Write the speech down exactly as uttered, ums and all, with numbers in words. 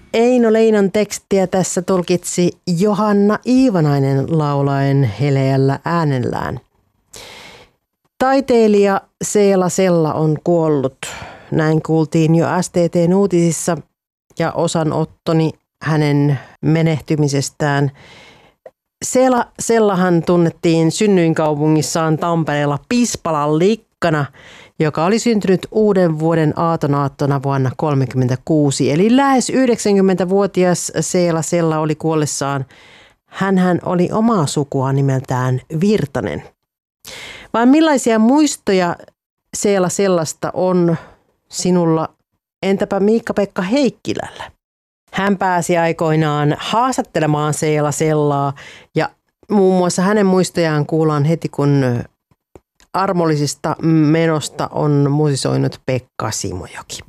Eino Leinon tekstiä tässä tulkitsi Johanna Iivanainen laulaen heleällä äänellään. Taiteilija Seela Sella on kuollut. Näin kuultiin jo S T T:n uutisissa ja osanottoni hänen menehtymisestään. Seela Sellahan tunnettiin synnyinkaupungissaan Tampereella Pispalan likkana, joka oli syntynyt uuden vuoden aatonaattona vuonna tuhatyhdeksänsataakolmekymmentäkuusi. Eli lähes yhdeksänkymmentävuotias Seela Sella oli kuollessaan. Hänhän oli omaa sukua nimeltään Virtanen. Vaan millaisia muistoja Seela Sellasta on sinulla, entäpä Miikka-Pekka Heikkilällä? Hän pääsi aikoinaan haastattelemaan Seela Sellaa ja muun muassa hänen muistojaan kuullaan heti, kun armollisesta menosta on musisoinut Pekka Simojoki.